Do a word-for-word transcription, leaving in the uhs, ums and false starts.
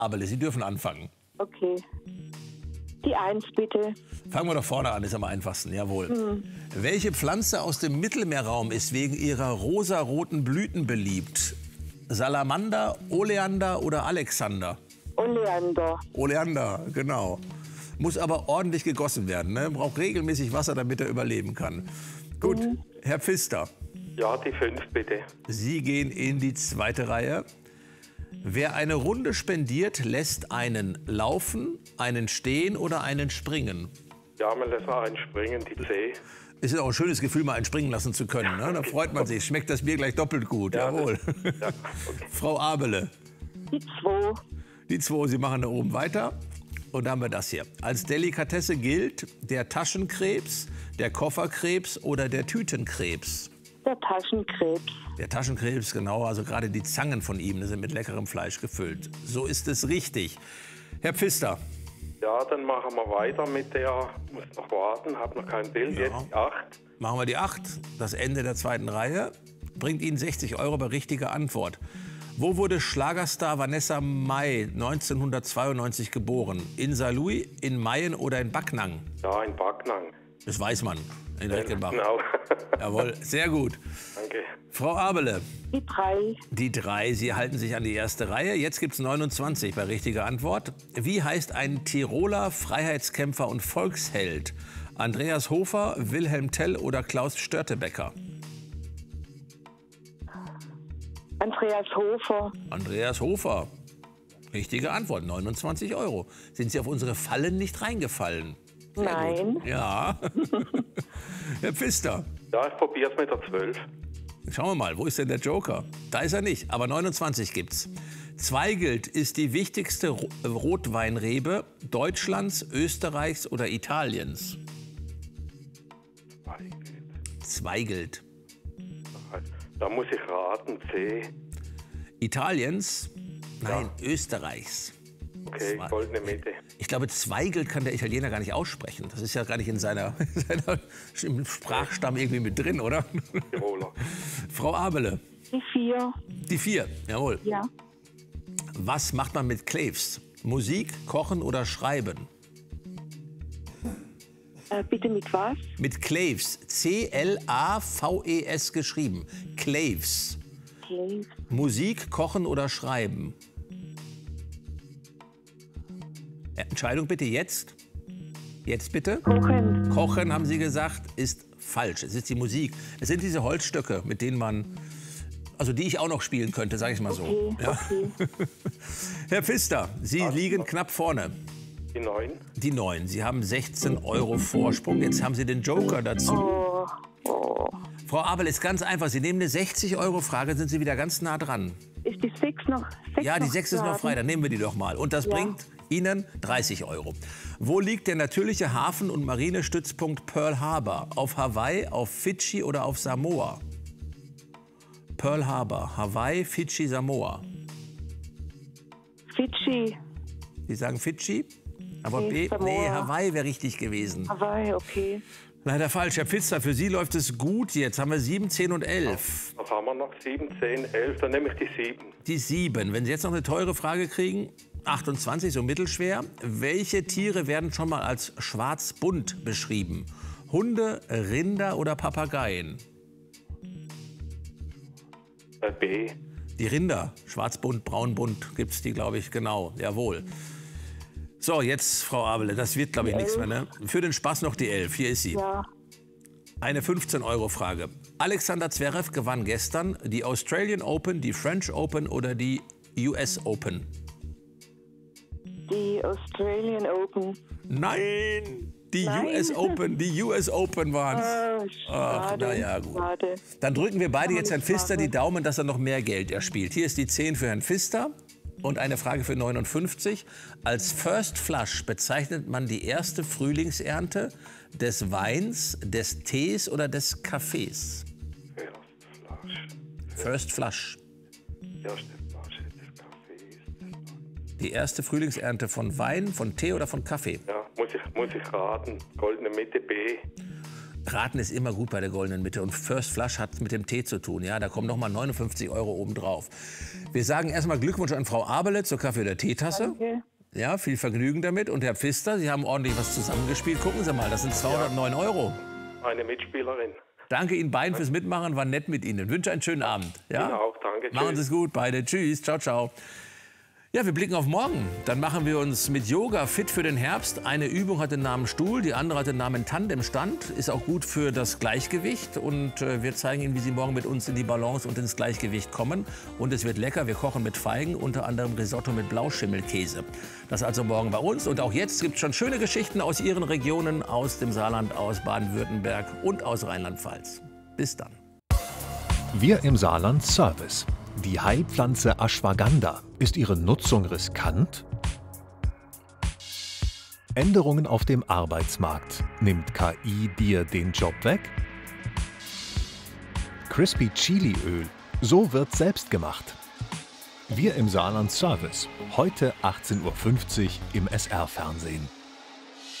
Abele, Sie dürfen anfangen. Okay. Die Eins, bitte. Fangen wir doch vorne an, ist am einfachsten, jawohl. Hm. Welche Pflanze aus dem Mittelmeerraum ist wegen ihrer rosaroten Blüten beliebt? Salamander, Oleander oder Alexander? Oleander. Oleander, genau. Muss aber ordentlich gegossen werden, ne? Braucht regelmäßig Wasser, damit er überleben kann. Gut, Mhm. Herr Pfister, Ja, die fünf bitte. Sie gehen in die zweite Reihe. Wer eine Runde spendiert, lässt einen laufen, einen stehen oder einen springen. Ja, man lässt einen springen, die C. Es ist auch ein schönes Gefühl, mal einen springen lassen zu können. Ne? Da freut man sich. Schmeckt das Bier gleich doppelt gut. Ja, Jawohl. das- ja, okay. Frau Abele, Die Zwei. die zwei, Sie machen da oben weiter. Und dann haben wir das hier. Als Delikatesse gilt der Taschenkrebs, der Kofferkrebs oder der Tütenkrebs. Der Taschenkrebs. Der Taschenkrebs, genau, also gerade die Zangen von ihm, die sind mit leckerem Fleisch gefüllt. So ist es richtig. Herr Pfister, Ja, dann machen wir weiter mit der, muss noch warten, hab noch kein Bild, Ja. jetzt die acht. machen wir die acht. Das Ende der zweiten Reihe bringt Ihnen sechzig Euro bei richtiger Antwort. Wo wurde Schlagerstar Vanessa Mai neunzehnhundertzweiundneunzig geboren? In Saarlouis, in Mayen oder in Backnang? Ja, in Backnang. Das weiß man, in Reichenbach. Genau. Jawohl, sehr gut. Danke. Frau Abele, Die Drei. die drei, Sie halten sich an die erste Reihe. Jetzt gibt es neunundzwanzig bei richtiger Antwort. Wie heißt ein Tiroler Freiheitskämpfer und Volksheld? Andreas Hofer, Wilhelm Tell oder Klaus Störtebeker? Andreas Hofer. Andreas Hofer. Richtige Antwort, neunundzwanzig Euro. Sind Sie auf unsere Fallen nicht reingefallen? Sehr Nein. Gut. Ja. Herr Pfister, Ja, ich probier's mit der zwölf. schauen wir mal, wo ist denn der Joker? Da ist er nicht, aber neunundzwanzig gibt's. Zweigelt ist die wichtigste Ro- Rotweinrebe Deutschlands, Österreichs oder Italiens? Zweigelt. Da muss ich raten, C. Italiens? Nein, Österreichs. Okay, Zwei- goldene Mitte. Ich glaube, Zweigelt kann der Italiener gar nicht aussprechen. Das ist ja gar nicht in seiner, in seiner im Sprachstamm irgendwie mit drin, oder? Tiroler. Frau Abele, Die Vier. die vier, jawohl. Ja. Was macht man mit Claves? Musik, Kochen oder Schreiben? Äh, bitte mit was? Mit Claves, C L A V E S geschrieben. Claves. Okay. Musik, Kochen oder Schreiben? Ja, Entscheidung bitte jetzt. Jetzt bitte. Kochen. Kochen, haben Sie gesagt, ist falsch. Es ist die Musik. Es sind diese Holzstöcke, mit denen man, also die ich auch noch spielen könnte, sage ich mal so. Okay. Ja. Okay. Herr Pfister, Sie liegen knapp vorne. Die neun. Die neun. Sie haben sechzehn Euro Vorsprung. Jetzt haben Sie den Joker dazu. Oh. Oh. Frau Abel, ist ganz einfach. Sie nehmen eine sechzig Euro Frage, sind Sie wieder ganz nah dran. Ist die Sechs noch? Sechs Ja, die noch sechs ist noch sagen? frei, dann nehmen wir die doch mal. Und das Ja. bringt Ihnen dreißig Euro. Wo liegt der natürliche Hafen- und Marinestützpunkt Pearl Harbor? Auf Hawaii, auf Fidschi oder auf Samoa? Pearl Harbor, Hawaii, Fidschi, Samoa. Fidschi. Sie sagen Fidschi? Aber Nee, B, Samoa. nee, Hawaii wäre richtig gewesen. Hawaii, okay. Leider falsch. Herr Pfister, für Sie läuft es gut. Jetzt haben wir sieben, zehn und elf. Was haben wir noch? sieben, zehn, elf. Dann nehme ich die sieben. Die sieben. Wenn Sie jetzt noch eine teure Frage kriegen, achtundzwanzig, so mittelschwer. Welche Tiere werden schon mal als schwarz-bunt beschrieben? Hunde, Rinder oder Papageien? Äh, B. Die Rinder, schwarz-bunt, braun-bunt, gibt es die, glaube ich, genau. Jawohl. So, jetzt, Frau Abele, das wird, glaube ich, nichts mehr. Ne? Für den Spaß noch die elf. Hier ist sie. Ja. Eine fünfzehn Euro Frage. Alexander Zverev gewann gestern die Australian Open, die French Open oder die U S Open? Die Australian Open. Nein! Die Nein. U S Open, die U S Open waren es. Oh, Ach, schade. na ja, gut. Schade. Dann drücken wir beide Kann jetzt man Herrn nicht Pfister machen. die Daumen, dass er noch mehr Geld erspielt. Hier ist die zehn für Herrn Pfister und eine Frage für neunundfünfzig. Als First Flush bezeichnet man die erste Frühlingsernte des Weins, des Tees oder des Kaffees? First Flash. First Flush. Erste Flasche des Kaffees. Die erste Frühlingsernte von Wein, von Tee oder von Kaffee? Ja, muss ich, muss ich raten. Goldene Mitte B. Raten ist immer gut bei der goldenen Mitte und First Flush hat mit dem Tee zu tun. Ja, da kommen noch mal neunundfünfzig Euro obendrauf. Wir sagen erstmal Glückwunsch an Frau Abele zur Kaffee- oder Teetasse. Danke. Ja, viel Vergnügen damit. Und Herr Pfister, Sie haben ordentlich was zusammengespielt. Gucken Sie mal, das sind zweihundertneun Euro. Eine Mitspielerin. Danke Ihnen beiden fürs Mitmachen, war nett mit Ihnen. Ich wünsche einen schönen Abend. Ja? Ihnen auch, danke. Machen Tschüss. Sie es gut, beide. Tschüss, ciao, ciao. Ja, wir blicken auf morgen. Dann machen wir uns mit Yoga fit für den Herbst. Eine Übung hat den Namen Stuhl, die andere hat den Namen Tandemstand. Ist auch gut für das Gleichgewicht. Und äh, wir zeigen Ihnen, wie Sie morgen mit uns in die Balance und ins Gleichgewicht kommen. Und es wird lecker. Wir kochen mit Feigen, unter anderem Risotto mit Blauschimmelkäse. Das also morgen bei uns. Und auch jetzt gibt es schon schöne Geschichten aus Ihren Regionen, aus dem Saarland, aus Baden-Württemberg und aus Rheinland-Pfalz. Bis dann. Wir im Saarland Service. Die Heilpflanze Ashwagandha. Ist ihre Nutzung riskant? Änderungen auf dem Arbeitsmarkt. Nimmt K I dir den Job weg? Crispy Chili Öl. So wird selbst gemacht. Wir im Saarland Service. Heute achtzehn Uhr fünfzig im S R-Fernsehen.